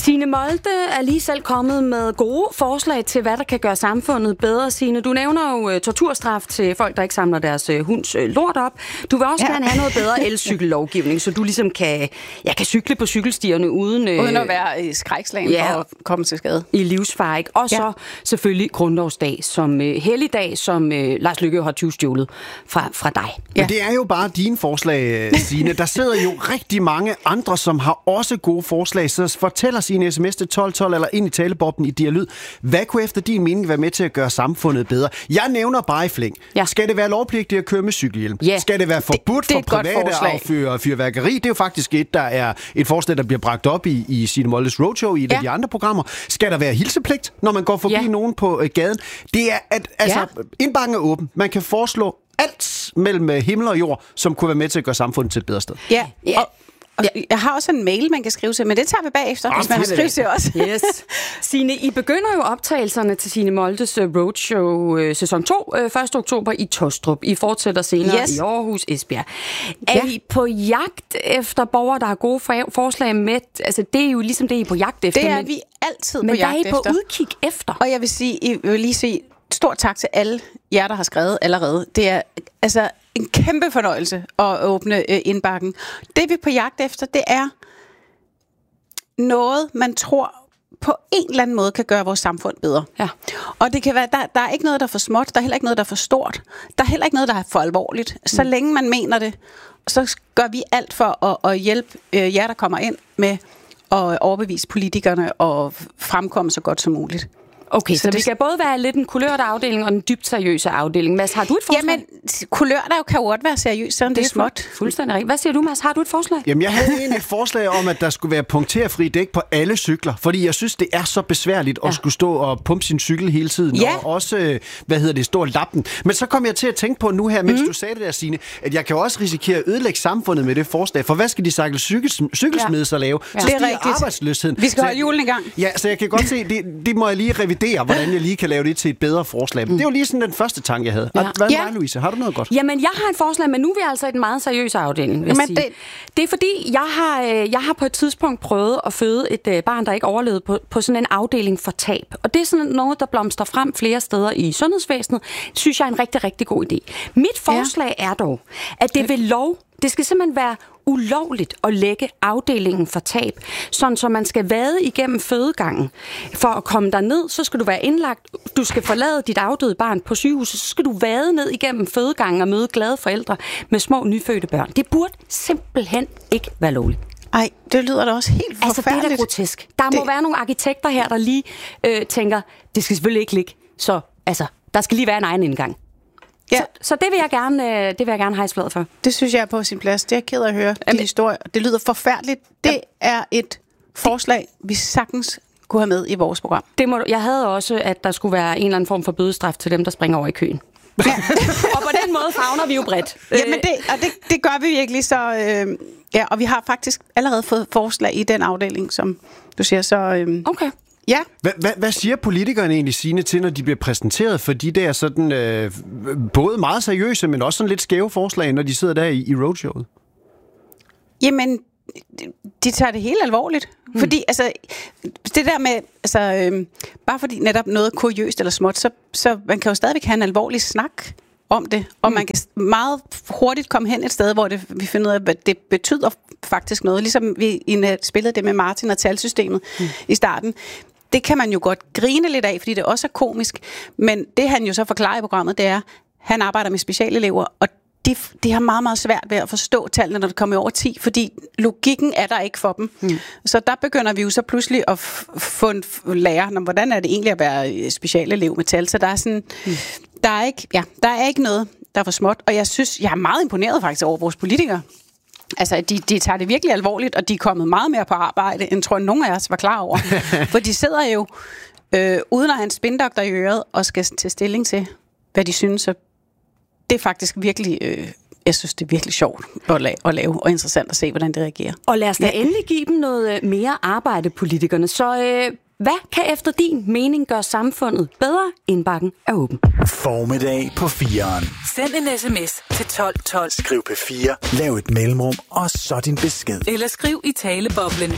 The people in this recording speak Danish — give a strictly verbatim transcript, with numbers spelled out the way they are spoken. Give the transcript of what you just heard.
Signe Molde er lige selv kommet med gode forslag til, hvad der kan gøre samfundet bedre. Signe, du nævner jo uh, torturstraf til folk, der ikke samler deres uh, hunds uh, lort op. Du vil også ja. gerne have noget bedre elcykellovgivning, så du ligesom kan, ja, kan cykle på cykelstierne uden... Uh, uden at være i skrækslagen ja, for at komme til skade. I livsfare, ikke? Og så ja. selvfølgelig grundlovsdag som uh, helligdag, som uh, Lars Løkke har tyvstjålet fra, fra dig. Ja. Men det er jo bare dine forslag, Signe. Der sidder jo rigtig mange andre, som har også gode forslag, så fortæl os i en sms til tolv tolv eller ind i talebobben i Dialyd. Hvad kunne efter din mening være med til at gøre samfundet bedre? Jeg nævner bare i flæng. Ja. Skal det være lovpligtigt at køre med cykelhjelm? Ja. Skal det være forbudt det, det for private at afføre fyrværkeri? Det er jo faktisk et, der er et forslag, der bliver bragt op i, i Signe Moldes Roadshow i et ja. af de andre programmer. Skal der være hilsepligt, når man går forbi ja. nogen på uh, gaden? Det er, at altså, ja. indbakken er åben. Man kan foreslå alt mellem himmel og jord, som kunne være med til at gøre samfundet til et bedre sted. Ja, ja. Og Og ja. Jeg har også en mail, man kan skrive til, men det tager vi bagefter, oh, hvis man vil skrive til os. Yes. Signe, I begynder jo optagelserne til Signe Moldes Roadshow øh, sæson to, øh, første oktober i Tostrup. I fortsætter senere yes. i Aarhus, Esbjerg. Er ja. I på jagt efter borgere, der har gode forslag med? Altså, det er jo ligesom det, I er på jagt efter. Det er men, vi altid på men jagt efter. Men hvad er I på udkig efter? Og jeg vil sige, jeg vil lige sige stort tak til alle jer, der har skrevet allerede. Det er altså en kæmpe fornøjelse at åbne øh, indbakken. Det vi er på jagt efter, det er noget, man tror på en eller anden måde kan gøre vores samfund bedre. Ja. Og det kan være, der, der er ikke noget, der er for småt, der er heller ikke noget, der er for stort, der er heller ikke noget, der er for alvorligt. Så mm. længe man mener det, så gør vi alt for at, at hjælpe øh, jer, der kommer ind med at overbevise politikerne og fremkomme så godt som muligt. Okay, så, så det skal både være lidt en kulørte afdeling og en dybt seriøse afdeling. Mads, har du et forslag? Jamen, kulør der kan jo godt være seriøst, så det, det er småt. Fuldstændig rigtigt. Hvad siger du, Mads? Har du et forslag? Jamen, jeg havde egentlig et forslag om, at der skulle være punkterfri dæk på alle cykler, fordi jeg synes, det er så besværligt ja. at skulle stå og pumpe sin cykel hele tiden, ja. og også, hvad hedder det, stå og lappe den. Men så kom jeg til at tænke på nu her, mens mm. du sagde det der, Signe, at jeg kan også risikere at ødelægge samfundet med det forslag, for hvad skal de cykel, cykelsmede så lave? Ja. Så det er rigtigt. Arbejdsløsheden. Vi skal holde julen i gang. Ja, så jeg kan godt se, det, det må jeg lige revidere, hvordan jeg lige kan lave det til et bedre forslag. Men det var lige sådan den første tanke, jeg havde. Ja. Hvad med dig, Louise? Har du noget godt? Jamen, jeg har et forslag, men nu er vi altså i den meget seriøse afdeling, vil jeg sige. Det... det er fordi, jeg har, jeg har på et tidspunkt prøvet at føde et barn, der ikke overlevede på, på sådan en afdeling for tab. Og det er sådan noget, der blomster frem flere steder i sundhedsvæsenet. Det synes jeg er en rigtig, rigtig god idé. Mit forslag ja. er dog, at det ved lov, det skal simpelthen være ulovligt at lægge afdelingen for tab, sådan så man skal vade igennem fødegangen. For at komme derned, så skal du være indlagt, du skal forlade dit afdøde barn på sygehuset, så skal du vade ned igennem fødegangen og møde glade forældre med små nyfødte børn. Det burde simpelthen ikke være lovligt. Ej, det lyder da også helt forfærdeligt. Altså, det er da grotesk. Der det... må være nogle arkitekter her, der lige øh, tænker, det skal selvfølgelig ikke ligge, så altså, der skal lige være en egen indgang. Ja. Så, så det vil jeg gerne, det vil jeg gerne hejse flad for. Det synes jeg er på sin plads. Det er jeg ked af at høre. Din historie. Det lyder forfærdeligt. Det ja. er et forslag, vi sagtens kunne have med i vores program. Det må, jeg havde også, at der skulle være en eller anden form for bødestraf til dem, der springer over i køen. Ja. Og på den måde favner vi jo bredt. Jamen det, og det, det gør vi virkelig så. Øh, ja, og vi har faktisk allerede fået forslag i den afdeling, som du siger så. Øh, okay. Ja. Hvad, hvad, hvad siger politikerne egentlig, Signe, til, når de bliver præsenteret for de der sådan, øh, både meget seriøse, men også sådan lidt skæve forslag, når de sidder der i, i roadshowet? Jamen, de, de tager det helt alvorligt. Hmm. Fordi, altså, det der med, altså, øh, bare fordi netop noget er kuriøst eller småt, så, så man kan jo stadigvæk have en alvorlig snak om det, og mm. man kan meget hurtigt komme hen et sted, hvor det, vi finder ud af, at det betyder faktisk noget. Ligesom vi spillede det med Martin og talsystemet mm. i starten. Det kan man jo godt grine lidt af, fordi det også er komisk. Men det han jo så forklarer i programmet, det er, han arbejder med specialelever, og de, de har meget, meget svært ved at forstå tallene, når det kommer over ti, fordi logikken er der ikke for dem. Mm. Så der begynder vi jo så pludselig at f- få en f- lære, når, hvordan er det egentlig at være specialelev med tal. Så der er sådan, mm. der er ikke, ja, der er ikke noget, der er for småt. Og jeg synes, jeg er meget imponeret faktisk over vores politikere. Altså, de, de tager det virkelig alvorligt, og de er kommet meget mere på arbejde, end tror jeg, nogen af os var klar over. For de sidder jo øh, uden at have en spindoktor i øret, og skal tage stilling til, hvad de synes. Så det er faktisk virkelig, øh, jeg synes, det er virkelig sjovt at lave, at lave, og interessant at se, hvordan det reagerer. Og lad os da ja. endelig give dem noget mere arbejde, politikerne. Så øh, hvad kan efter din mening gøre samfundet bedre? Indbakken er åben. Formiddag på fireren. Send en sms til tolv tolv. Skriv P fire, lav et mellemrum, og så din besked. Eller skriv i taleboblen.